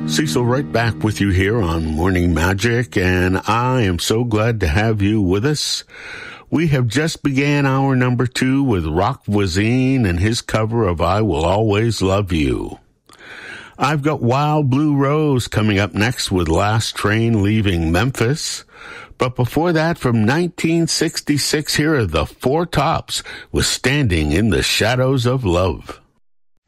Cecil right back with you here on Morning Magic, and I am so glad to have you with us. We have just began hour number 2 with Rock Voisine and his cover of I Will Always Love You. I've got Wild Blue Rose coming up next with Last Train Leaving Memphis. But before that, from 1966, here are the Four Tops with Standing in the Shadows of Love.